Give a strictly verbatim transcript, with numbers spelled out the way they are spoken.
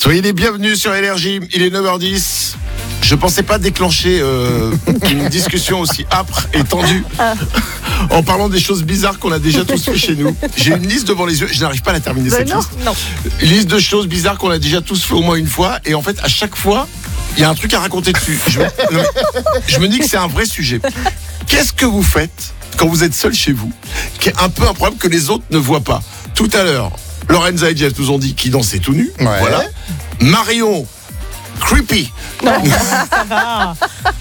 Soyez les bienvenus sur Énergie, il est neuf heures dix. Je pensais pas déclencher euh, une discussion aussi âpre et tendue en parlant des choses bizarres qu'on a déjà tous fait chez nous. J'ai une liste devant les yeux, je n'arrive pas à la terminer, Ben cette non, liste. non. Une liste de choses bizarres qu'on a déjà tous fait au moins une fois, et en fait à chaque fois il y a un truc à raconter dessus. Je me, non, mais, je me dis que c'est un vrai sujet. Qu'est-ce que vous faites quand vous êtes seul chez vous, qui est un peu un problème que les autres ne voient pas? Tout à l'heure, Lorenza et Jeff nous ont dit qu'ils dansaient tout nus. Ouais. Voilà. Marion, creepy. Non, ça va.